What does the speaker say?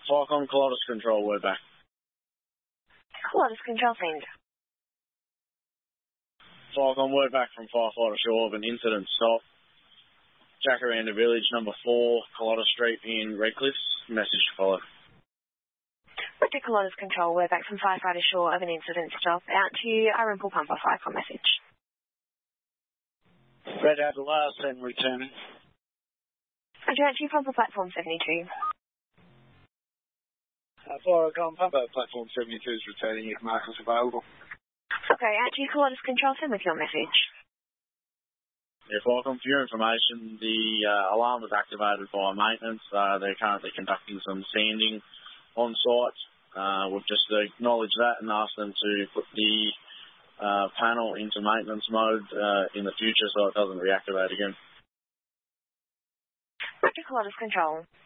Falcon Colotus Control, we're back. Colotus Control send. Falcon, we're back from Firefighter Shore of an incident stop. Jacaranda Village, number 4, Colotus Street in Redcliffe. Message to follow. Roger Colotus Control, we're back from Firefighter Shore of an incident stop. Out to our Rimple Pumper, Firecon message. Red Adelaide, and returning. Roger, out to your Pumper Platform 72. Firecon Pumper Platform 72 is returning if markers available. Okay, out to your Colotus Control, send with your message. Yeah, Falcon, for your information, the alarm was activated by maintenance. They're currently conducting some sanding on site. We've just acknowledged that and asked them to put the panel into maintenance mode in the future so it doesn't reactivate again. Roger Colotus Control.